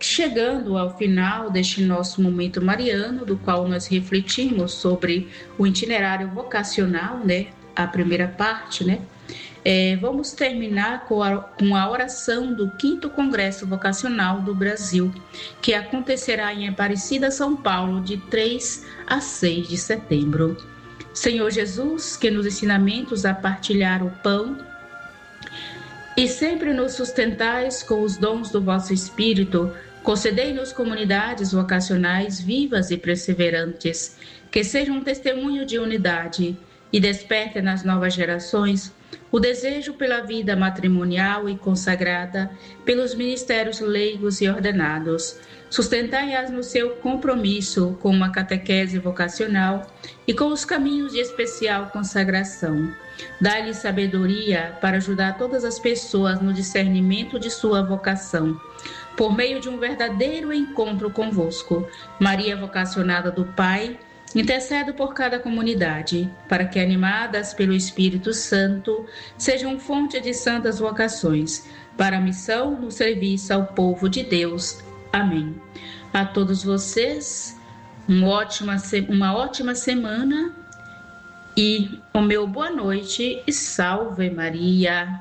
chegando ao final deste nosso momento mariano, do qual nós refletimos sobre o itinerário vocacional, né? A primeira parte, né? Vamos terminar com a oração do 5º Congresso Vocacional do Brasil, que acontecerá em Aparecida, São Paulo, de 3 a 6 de setembro. Senhor Jesus, que nos ensinamentos a partilhar o pão e sempre nos sustentais com os dons do vosso Espírito, concedei-nos comunidades vocacionais vivas e perseverantes, que sejam um testemunho de unidade e desperte nas novas gerações o desejo pela vida matrimonial e consagrada, pelos ministérios leigos e ordenados. Sustentai-as no seu compromisso com uma catequese vocacional e com os caminhos de especial consagração. Dai-lhes sabedoria para ajudar todas as pessoas no discernimento de sua vocação, por meio de um verdadeiro encontro convosco. Maria, vocacionada do Pai, intercedo por cada comunidade, para que, animadas pelo Espírito Santo, sejam fonte de santas vocações, para a missão no serviço ao povo de Deus. Amém. A todos vocês, uma ótima semana e o meu boa noite e salve Maria.